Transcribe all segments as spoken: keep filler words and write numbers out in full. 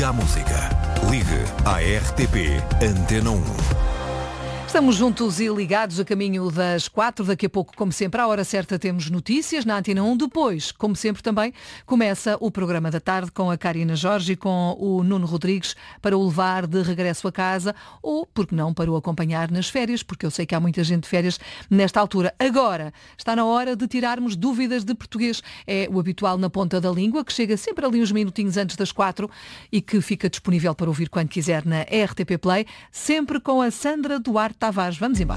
Liga à música. Ligue à R T P Antena um. Estamos juntos e ligados a caminho das quatro. Daqui a pouco, como sempre, à hora certa temos notícias na Antena um. Depois, como sempre também, começa o programa da tarde com a Karina Jorge e com o Nuno Rodrigues para o levar de regresso a casa ou, por que não, para o acompanhar nas férias, porque eu sei que há muita gente de férias nesta altura. Agora, está na hora de tirarmos dúvidas de português. É o habitual na ponta da língua, que chega sempre ali uns minutinhos antes das quatro e que fica disponível para ouvir quando quiser na R T P Play, sempre com a Sandra Duarte Tavares. Vamos embora.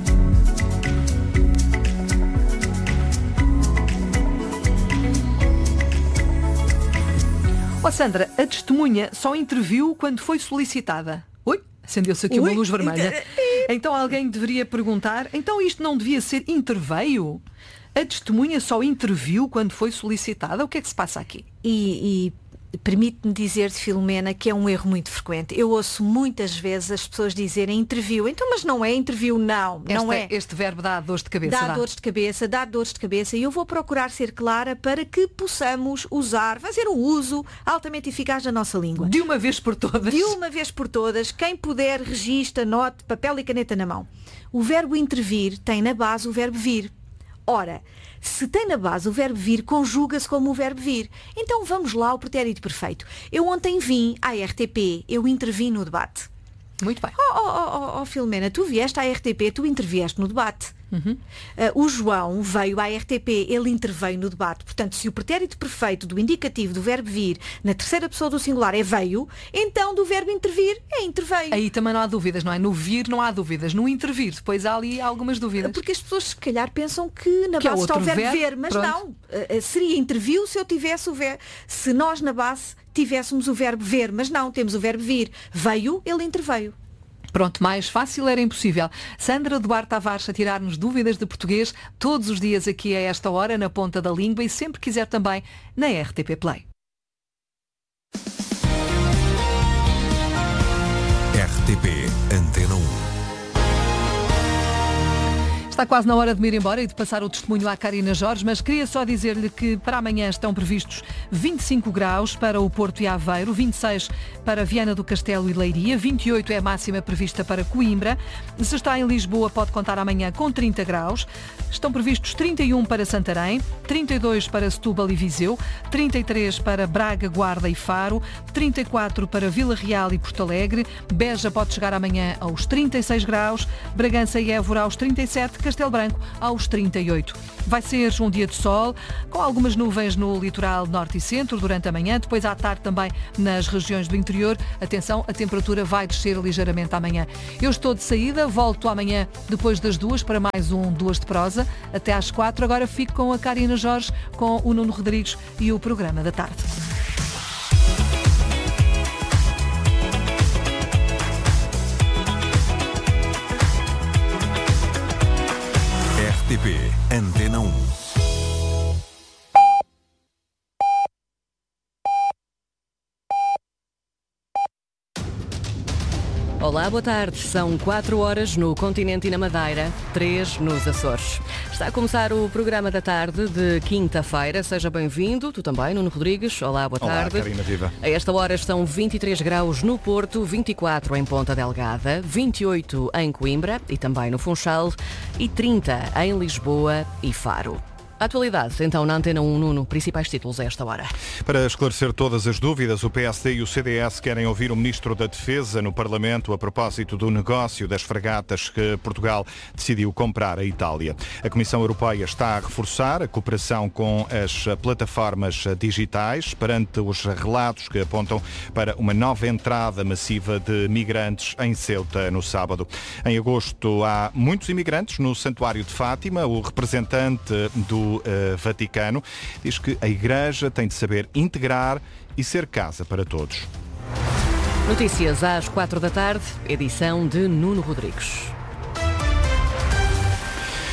Ó Sandra, a testemunha só interviu quando foi solicitada. Oi? Acendeu-se aqui Ui, uma luz vermelha. Então alguém deveria perguntar, então isto não devia ser interveio? A testemunha só interviu quando foi solicitada? O que é que se passa aqui? E... e... Permite-me dizer-te, Filomena, que é um erro muito frequente. Eu ouço muitas vezes as pessoas dizerem interviu. Então, mas não é interviu, não. Este, não é. Este verbo dá dores de cabeça. Dá, dá dores de cabeça, dá dores de cabeça. E eu vou procurar ser clara para que possamos usar, fazer um uso altamente eficaz da nossa língua. De uma vez por todas. De uma vez por todas. Quem puder, registra, note, papel e caneta na mão. O verbo intervir tem na base o verbo vir. Ora, se tem na base o verbo vir, conjuga-se como o verbo vir. Então vamos lá ao pretérito perfeito. Eu ontem vim à R T P, eu intervim no debate. Muito bem. Oh, oh, oh, oh Filomena, tu vieste à R T P, tu intervieste no debate. Uhum. Uh, o João veio à R T P, ele interveio no debate. Portanto, se o pretérito perfeito do indicativo do verbo vir na terceira pessoa do singular é veio, então do verbo intervir é interveio. Aí também não há dúvidas, não é? No vir não há dúvidas, no intervir depois há ali algumas dúvidas. Porque as pessoas se calhar pensam que na que base é está o verbo ver, ver, mas pronto. não. Uh, seria interviu se eu tivesse o verbo, se nós na base tivéssemos o verbo ver, mas não, temos o verbo vir. Veio, ele interveio. Pronto, mais fácil era impossível. Sandra Duarte Tavares a tirar-nos dúvidas de português todos os dias aqui a esta hora, na ponta da língua e sempre quiser também na R T P Play. R T P Antena um. Está quase na hora de me ir embora e de passar o testemunho à Karina Jorge, mas queria só dizer-lhe que para amanhã estão previstos vinte e cinco graus para o Porto e Aveiro, vinte e seis para Viana do Castelo e Leiria, vinte e oito é a máxima prevista para Coimbra. Se está em Lisboa pode contar amanhã com trinta graus. Estão previstos trinta e um para Santarém, trinta e dois para Setúbal e Viseu, trinta e três para Braga, Guarda e Faro, trinta e quatro para Vila Real e Porto Alegre, Beja pode chegar amanhã aos trinta e seis graus, Bragança e Évora aos trinta e sete, Castelo Branco aos trinta e oito. Vai ser um dia de sol, com algumas nuvens no litoral norte e centro durante a manhã, depois à tarde também nas regiões do interior. Atenção, a temperatura vai descer ligeiramente amanhã. Eu estou de saída, volto amanhã depois das duas para mais um Duas de Prosa, até às quatro. Agora fico com a Karina Jorge, com o Nuno Rodrigues e o programa da tarde. R T P Antena um. Olá, boa tarde. São quatro horas no continente e na Madeira, três nos Açores. Está a começar o programa da tarde de quinta-feira. Seja bem-vindo. Tu também, Nuno Rodrigues. Olá, boa tarde. Olá, Karina, viva. A esta hora estão vinte e três graus no Porto, vinte e quatro em Ponta Delgada, vinte e oito em Coimbra e também no Funchal e trinta em Lisboa e Faro. A atualidade, então, na Antena um, Nuno, principais títulos a esta hora. Para esclarecer todas as dúvidas, o P S D e o C D S querem ouvir o Ministro da Defesa no Parlamento a propósito do negócio das fragatas que Portugal decidiu comprar à Itália. A Comissão Europeia está a reforçar a cooperação com as plataformas digitais perante os relatos que apontam para uma nova entrada massiva de migrantes em Ceuta no sábado. Em agosto há muitos imigrantes no Santuário de Fátima. O representante do Uh, Vaticano diz que a Igreja tem de saber integrar e ser casa para todos. Notícias às quatro da tarde, edição de Nuno Rodrigues.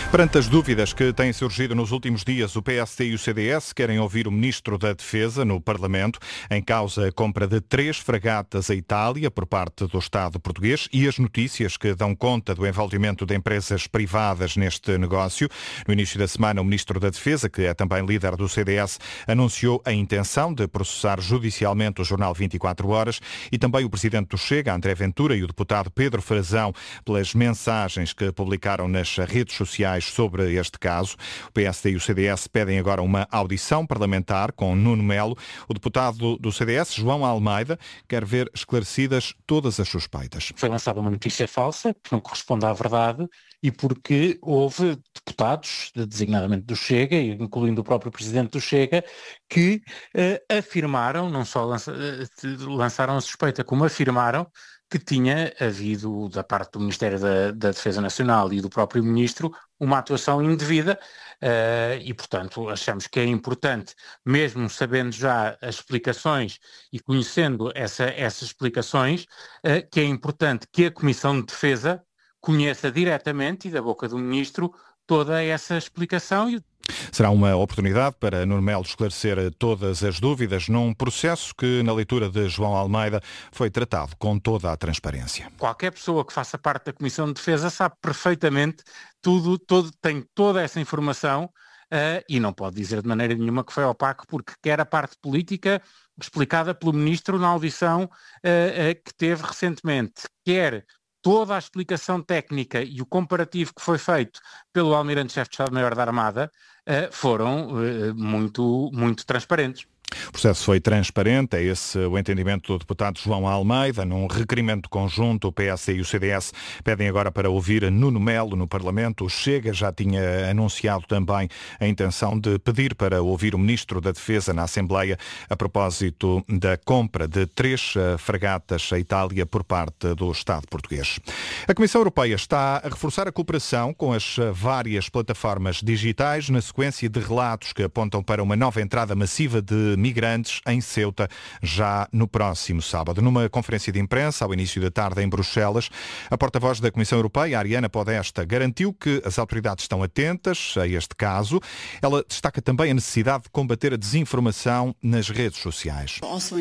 Perante as dúvidas que têm surgido nos últimos dias, o P S D e o C D S querem ouvir o Ministro da Defesa no Parlamento. Em causa a compra de três fragatas à Itália por parte do Estado português e as notícias que dão conta do envolvimento de empresas privadas neste negócio. No início da semana, o Ministro da Defesa, que é também líder do C D S, anunciou a intenção de processar judicialmente o jornal vinte e quatro horas e também o Presidente do Chega, André Ventura, e o deputado Pedro Frazão pelas mensagens que publicaram nas redes sociais sobre este caso. O P S D e o C D S pedem agora uma audição parlamentar com Nuno Melo. O deputado do C D S, João Almeida, quer ver esclarecidas todas as suspeitas. Foi lançada uma notícia falsa, que não corresponde à verdade, e porque houve deputados, designadamente do Chega, incluindo o próprio Presidente do Chega, que uh, afirmaram, não só lança, uh, lançaram a suspeita, como afirmaram que tinha havido, da parte do Ministério da, da Defesa Nacional e do próprio Ministro, uma atuação indevida uh, e, portanto, achamos que é importante, mesmo sabendo já as explicações e conhecendo essa, essas explicações, uh, que é importante que a Comissão de Defesa conheça diretamente e da boca do Ministro toda essa explicação. E será uma oportunidade para Nuno Melo esclarecer todas as dúvidas num processo que, na leitura de João Almeida, foi tratado com toda a transparência. Qualquer pessoa que faça parte da Comissão de Defesa sabe perfeitamente tudo, todo, tem toda essa informação uh, e não pode dizer de maneira nenhuma que foi opaco, porque quer a parte política explicada pelo Ministro na audição uh, uh, que teve recentemente, quer toda a explicação técnica e o comparativo que foi feito pelo Almirante-Chefe de Estado-Maior da Armada uh, foram uh, muito, muito transparentes. O processo foi transparente, é esse o entendimento do deputado João Almeida. Num requerimento conjunto, o P S D e o C D S pedem agora para ouvir Nuno Melo no Parlamento. O Chega já tinha anunciado também a intenção de pedir para ouvir o Ministro da Defesa na Assembleia a propósito da compra de três fragatas à Itália por parte do Estado português. A Comissão Europeia está a reforçar a cooperação com as várias plataformas digitais na sequência de relatos que apontam para uma nova entrada massiva de migrantes em Ceuta já no próximo sábado. Numa conferência de imprensa ao início da tarde em Bruxelas, a porta-voz da Comissão Europeia, Ariana Podesta, garantiu que as autoridades estão atentas a este caso. Ela destaca também a necessidade de combater a desinformação nas redes sociais.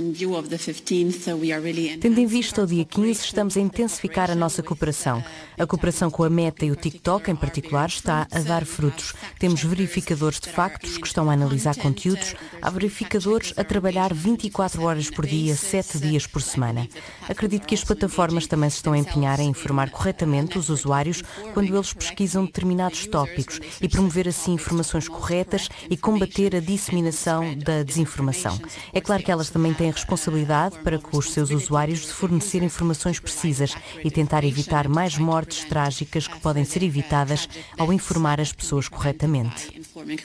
Tendo em vista o dia quinze, estamos a intensificar a nossa cooperação. A cooperação com a Meta e o TikTok, em particular, está a dar frutos. Temos verificadores de factos que estão a analisar conteúdos. Há verificadores a trabalhar vinte e quatro horas por dia, sete dias por semana. Acredito que as plataformas também se estão a empenhar em informar corretamente os usuários quando eles pesquisam determinados tópicos e promover assim informações corretas e combater a disseminação da desinformação. É claro que elas também têm a responsabilidade para com os seus usuários de fornecer informações precisas e tentar evitar mais mortes trágicas que podem ser evitadas ao informar as pessoas corretamente.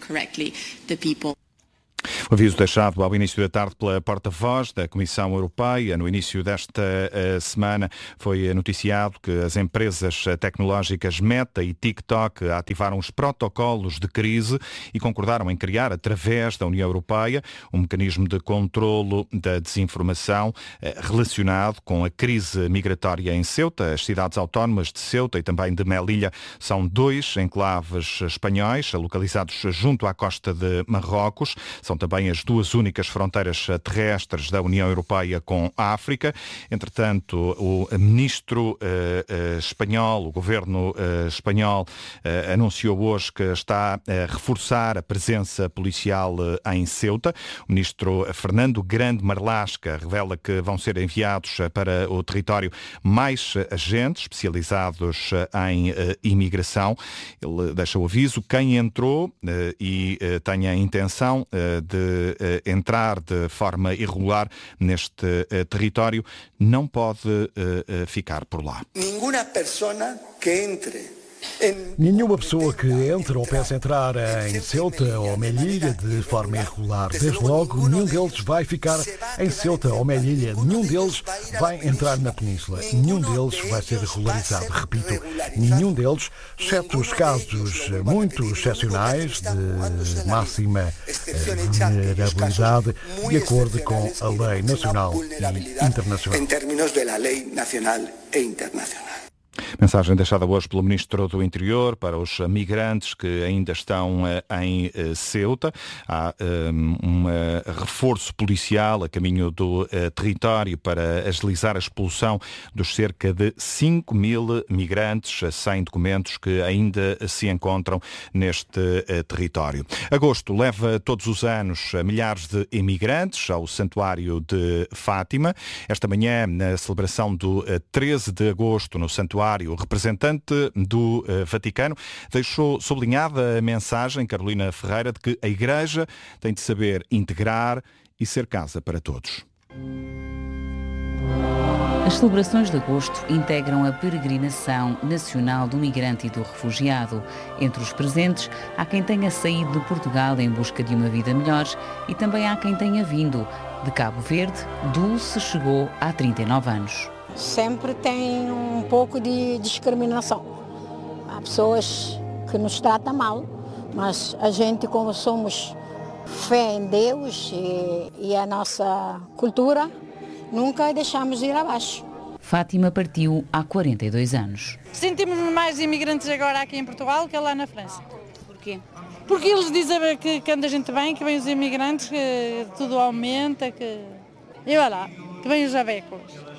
O aviso deixado ao início da tarde pela porta-voz da Comissão Europeia. No início desta uh, semana foi noticiado que as empresas tecnológicas Meta e TikTok ativaram os protocolos de crise e concordaram em criar, através da União Europeia, um mecanismo de controlo da desinformação uh, relacionado com a crise migratória em Ceuta. As cidades autónomas de Ceuta e também de Melilla são dois enclaves espanhóis localizados junto à costa de Marrocos. São também as duas únicas fronteiras terrestres da União Europeia com a África. Entretanto, o ministro eh, eh, espanhol, o governo eh, espanhol, eh, anunciou hoje que está a reforçar a presença policial eh, em Ceuta. O ministro Fernando Grande Marlasca revela que vão ser enviados para o território mais agentes especializados em eh, imigração. Ele deixa o aviso: quem entrou eh, e eh, tenha a intenção eh, de uh, entrar de forma irregular neste uh, território não pode uh, uh, ficar por lá. Nenhuma pessoa que entre Nenhuma pessoa que entre ou peça entrar em Ceuta ou Melilla de forma irregular, desde logo, nenhum deles vai ficar em Ceuta ou Melilla, nenhum deles vai entrar na península, nenhum deles vai ser regularizado. Repito, nenhum deles, exceto os casos muito excepcionais de máxima vulnerabilidade, de acordo com a lei nacional e internacional. Em termos da lei nacional e internacional. Mensagem deixada hoje pelo Ministro do Interior para os migrantes que ainda estão em Ceuta. Há um reforço policial a caminho do território para agilizar a expulsão dos cerca de cinco mil migrantes sem documentos que ainda se encontram neste território. Agosto leva todos os anos milhares de imigrantes ao Santuário de Fátima. Esta manhã, na celebração do treze de agosto no Santuário, o representante do Vaticano deixou sublinhada a mensagem, Carolina Ferreira, de que a Igreja tem de saber integrar e ser casa para todos. As celebrações de agosto integram a peregrinação nacional do migrante e do refugiado. Entre os presentes, há quem tenha saído de Portugal em busca de uma vida melhor e também há quem tenha vindo. De Cabo Verde, Dulce chegou há trinta e nove anos. Sempre tem um pouco de discriminação. Há pessoas que nos tratam mal, mas a gente, como somos fé em Deus e, e a nossa cultura, nunca deixamos ir abaixo. Fátima partiu há quarenta e dois anos. Sentimos mais imigrantes agora aqui em Portugal que lá na França. Porquê? Porque eles dizem que, que anda gente bem, que vem os imigrantes, que tudo aumenta, que... E vai lá, que vem os avecos.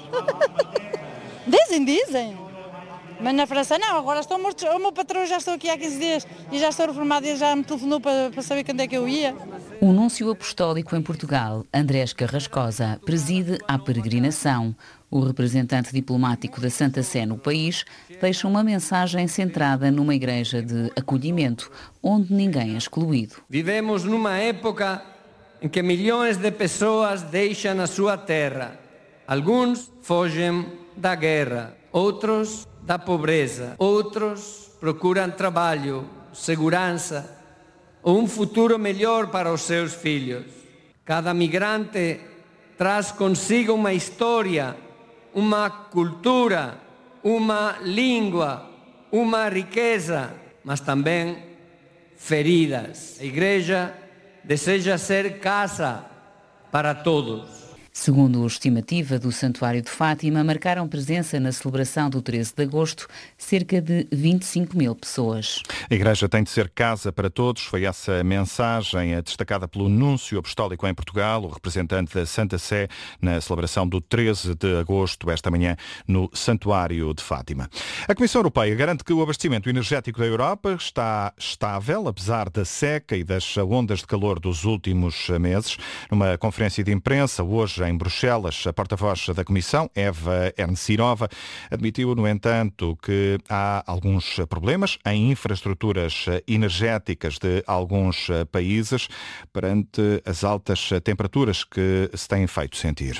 Dizem, dizem. Mas na França não, agora estou morto. O meu patrão já estou aqui há quinze dias e já estou reformado e já me telefonou para, para saber quando é que eu ia. O núncio apostólico em Portugal, Andrés Carrascosa, preside a peregrinação. O representante diplomático da Santa Sé no país deixa uma mensagem centrada numa igreja de acolhimento, onde ninguém é excluído. Vivemos numa época em que milhões de pessoas deixam a sua terra. Alguns fogem da guerra, outros da pobreza, outros procuram trabalho, segurança ou um futuro melhor para os seus filhos. Cada migrante traz consigo uma história, uma cultura, uma língua, uma riqueza, mas também feridas. A Igreja deseja ser casa para todos. Segundo a estimativa do Santuário de Fátima, marcaram presença na celebração do treze de agosto cerca de vinte e cinco mil pessoas. A Igreja tem de ser casa para todos. Foi essa mensagem destacada pelo Núncio Apostólico em Portugal, o representante da Santa Sé, na celebração do treze de agosto, esta manhã, no Santuário de Fátima. A Comissão Europeia garante que o abastecimento energético da Europa está estável, apesar da seca e das ondas de calor dos últimos meses. Numa conferência de imprensa, hoje, em Bruxelas, a porta-voz da Comissão, Eva Ernstsinova, admitiu, no entanto, que há alguns problemas em infraestruturas energéticas de alguns países perante as altas temperaturas que se têm feito sentir.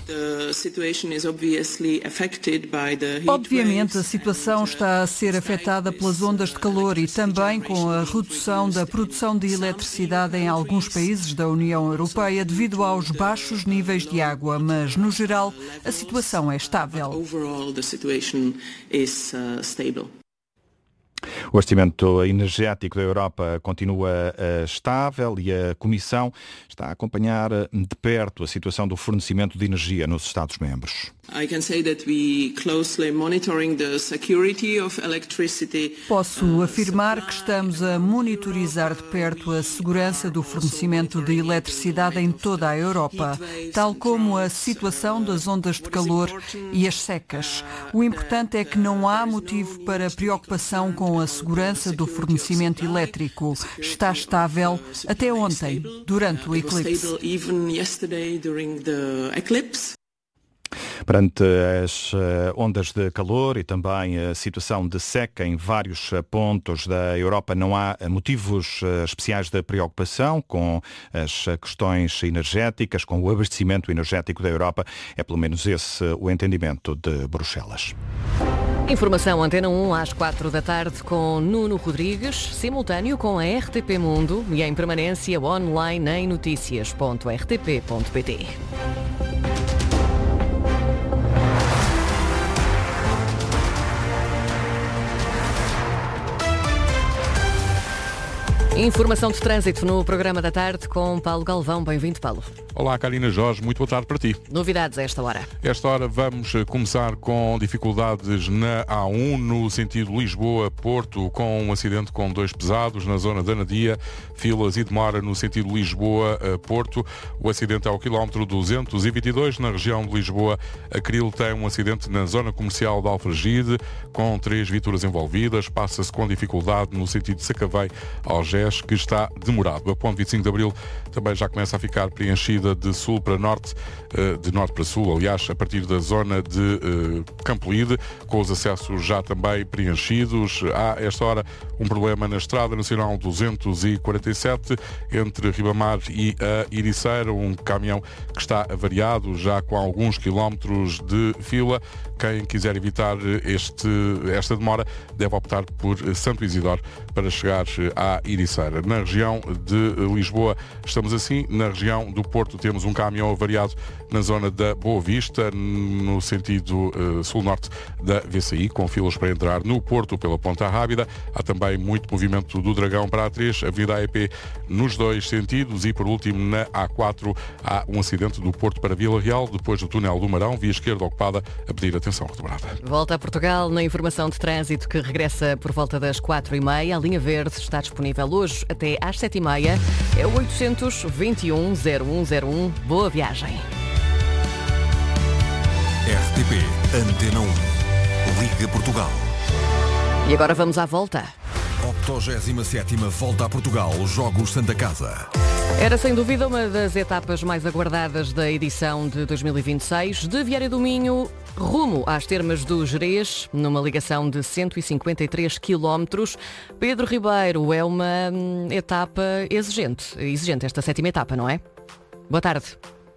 Obviamente, a situação está a ser afetada pelas ondas de calor e também com a redução da produção de eletricidade em alguns países da União Europeia devido aos baixos níveis de água. Mas, no geral, a situação é estável. O abastecimento energético da Europa continua uh, estável e a Comissão está a acompanhar de perto a situação do fornecimento de energia nos Estados-membros. Posso afirmar que estamos a monitorizar de perto a segurança do fornecimento de eletricidade em toda a Europa, tal como a situação das ondas de calor e as secas. O importante é que não há motivo para preocupação com a segurança do fornecimento elétrico. Está estável até ontem, durante o eclipse. Perante as ondas de calor e também a situação de seca em vários pontos da Europa, não há motivos especiais de preocupação com as questões energéticas, com o abastecimento energético da Europa. É pelo menos esse o entendimento de Bruxelas. Informação Antena um às quatro da tarde com Nuno Rodrigues, simultâneo com a R T P Mundo e em permanência online em notícias ponto r t p ponto p t. Informação de trânsito no programa da tarde com Paulo Galvão. Bem-vindo, Paulo. Olá, Karina Jorge, muito boa tarde para ti. Novidades a esta hora. Esta hora vamos começar com dificuldades na A um, no sentido Lisboa-Porto, com um acidente com dois pesados na zona da Anadia, filas e demora no sentido Lisboa-Porto. O acidente é ao quilómetro duzentos e vinte e dois, na região de Lisboa. A Cril tem um acidente na zona comercial de Alfragide, com três viaturas envolvidas. Passa-se com dificuldade no sentido de Sacavém-Algés, que está demorado. A ponte vinte e cinco de Abril também já começa a ficar preenchida de sul para norte, de norte para sul, aliás, a partir da zona de uh, Campolide, com os acessos já também preenchidos. Há, esta hora, um problema na Estrada Nacional duzentos e quarenta e sete, entre Ribamar e a Ericeira, um caminhão que está avariado, já com alguns quilómetros de fila. Quem quiser evitar este, esta demora deve optar por Santo Isidoro para chegar à Ericeira. Na região de Lisboa estamos assim, na região do Porto temos um caminhão avariado na zona da Boa Vista, no sentido uh, sul-norte da V C I, com filas para entrar no Porto pela Ponta Rábida. Há também muito movimento do Dragão para a A três, Avenida A E P nos dois sentidos, e por último na A quatro há um acidente do Porto para Vila Real, depois do túnel do Marão, via esquerda ocupada, a pedir atenção redobrada. Volta a Portugal na informação de trânsito, que regressa por volta das quatro e meia. A linha verde está disponível hoje até às sete e meia. É o oitocentos vinte e um zero um zero um. Boa viagem. R T P Antena um. Liga Portugal. E agora vamos à volta. octogésima sétima Volta a Portugal, Jogos Santa Casa. Era sem dúvida uma das etapas mais aguardadas da edição de dois mil e vinte e seis, de Vieiras do Minho rumo às Termas do Gerês, numa ligação de cento e cinquenta e três quilómetros. Pedro Ribeiro, é uma hum, etapa exigente, exigente esta sétima etapa, não é? Boa tarde.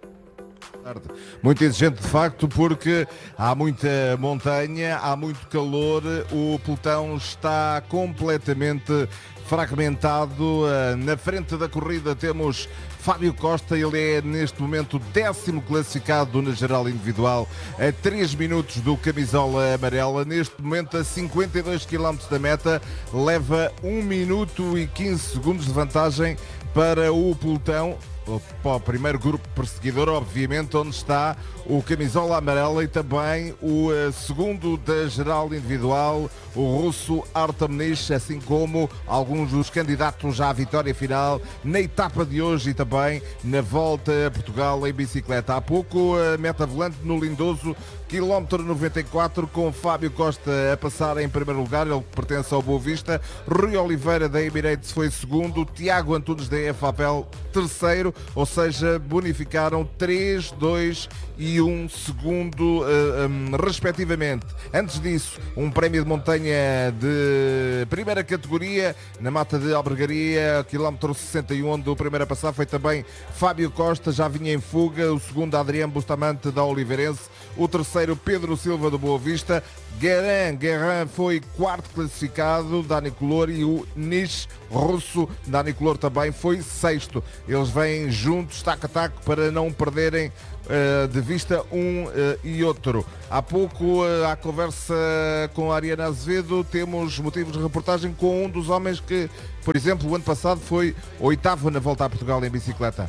Muito exigente de facto, porque há muita montanha, há muito calor, o pelotão está completamente fragmentado. Na frente da corrida temos Fábio Costa, ele é neste momento décimo classificado na geral individual, a três minutos do camisola amarela. Neste momento, a cinquenta e dois quilómetros da meta, leva um minuto e quinze segundos de vantagem para o pelotão, para o primeiro grupo perseguidor, obviamente, onde está o camisola amarela e também o uh, segundo da geral individual, o russo Artem Nish, assim como alguns dos candidatos à vitória final na etapa de hoje e também na volta a Portugal em bicicleta. Há pouco a meta volante no Lindoso, quilómetro noventa e quatro, com Fábio Costa a passar em primeiro lugar, ele pertence ao Boa Vista. Rui Oliveira da Emirates foi segundo, Tiago Antunes da E F A P E L terceiro, ou seja, bonificaram três, dois e um segundo uh, um, respectivamente. Antes disso, um prémio de montanha de primeira categoria na Mata de Albergaria, quilómetro sessenta e um, onde o primeiro a passar foi também Fábio Costa, já vinha em fuga, o segundo Adriano Bustamante da Oliveirense, o terceiro Pedro Silva do Boa Vista. Guerin, Guerin foi quarto classificado, Dani Color, e o Nish russo, Dani Color, também foi sexto. Eles vêm juntos, taco a taco, para não perderem uh, de vista um uh, e outro. Há pouco, uh, à conversa com a Ariana Azevedo, temos motivos de reportagem com um dos homens que, por exemplo, o ano passado foi oitavo na Volta a Portugal em bicicleta.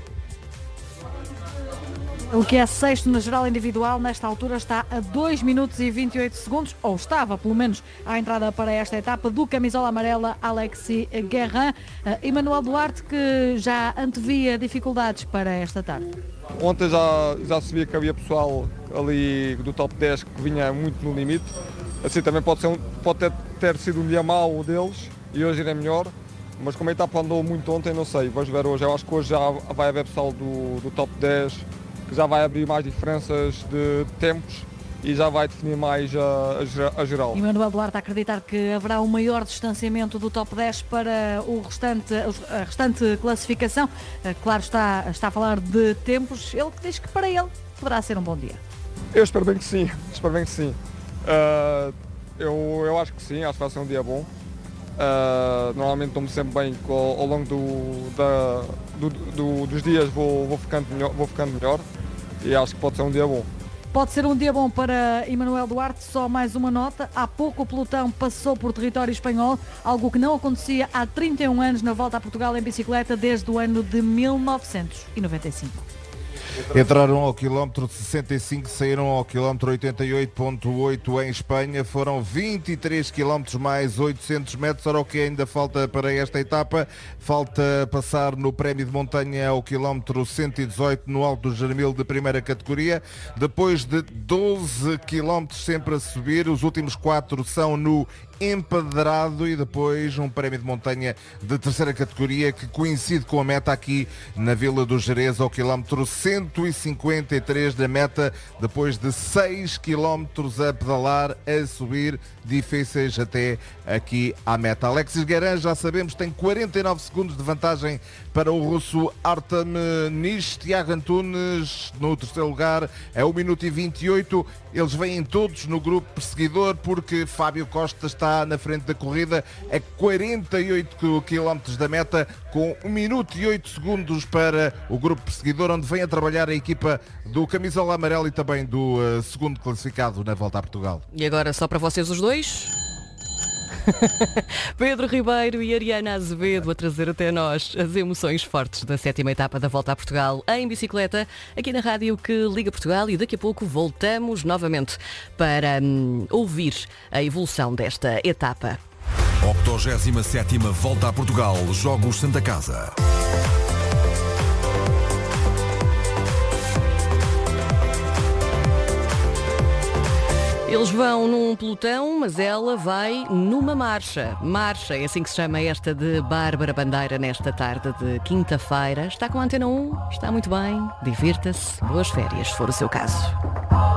O que é sexto na geral individual, nesta altura está a dois minutos e vinte e oito segundos, ou estava, pelo menos, à entrada para esta etapa, do camisola amarela Alexis Guerin. Uh, Emanuel Duarte, que já antevia dificuldades para esta tarde. Ontem já, já se via que havia pessoal ali do top dez que vinha muito no limite. Assim também pode, ser um, pode ter, ter sido um dia mau deles e hoje irá melhor. Mas como a etapa andou muito ontem, não sei, vamos ver hoje. Eu acho que hoje já vai haver pessoal do, do top dez, que já vai abrir mais diferenças de tempos e já vai definir mais a, a, a geral. Emanuel Duarte a acreditar que haverá um maior distanciamento do top dez para o restante, a restante classificação. Claro, está, está a falar de tempos. Ele que diz que para ele poderá ser um bom dia. Eu espero bem que sim, espero bem que sim. Uh, eu, eu acho que sim, acho que vai ser um dia bom. Uh, normalmente estou-me sempre bem ao, ao longo do, da, do, do, dos dias, vou, vou, ficando melhor, vou ficando melhor e acho que pode ser um dia bom. Pode ser um dia bom para Emanuel Duarte. Só mais uma nota: há pouco o pelotão passou por território espanhol, algo que não acontecia há trinta e um anos na Volta a Portugal em bicicleta, desde o ano de mil novecentos e noventa e cinco. Entraram ao quilómetro sessenta e cinco, saíram ao quilómetro oitenta e oito vírgula oito em Espanha. Foram vinte e três quilómetros mais oitocentos metros. Ora, o que ainda falta para esta etapa? Falta passar no prémio de montanha ao quilómetro cento e dezoito no Alto do Jarmil de primeira categoria. Depois de doze quilómetros sempre a subir, os últimos quatro são no Empedrado e depois um prémio de montanha de terceira categoria que coincide com a meta aqui na Vila do Jerez ao quilómetro cento e cinquenta e três da meta, depois de seis quilómetros a pedalar, a subir, difíceis até aqui à meta. Alexis Guerin, já sabemos, tem quarenta e nove segundos de vantagem para o russo Artem Nish. Tiago Antunes no terceiro lugar é um minuto e vinte e oito. Eles vêm todos no grupo perseguidor porque Fábio Costa está na frente da corrida a quarenta e oito quilómetros da meta, com um minuto e oito segundos para o grupo perseguidor, onde vem a trabalhar a equipa do camisola amarelo e também do uh, segundo classificado na Volta a Portugal. E agora só para vocês os dois. Pedro Ribeiro e Ariana Azevedo a trazer até nós as emoções fortes da sétima etapa da Volta a Portugal em bicicleta, aqui na rádio que liga Portugal, e daqui a pouco voltamos novamente para hum, ouvir a evolução desta etapa. octogésima sétima Volta a Portugal, Jogos Santa Casa. Eles vão num pelotão, mas ela vai numa marcha. Marcha, é assim que se chama esta de Bárbara Bandeira nesta tarde de quinta-feira. Está com a Antena um, está muito bem, divirta-se, boas férias, se for o seu caso.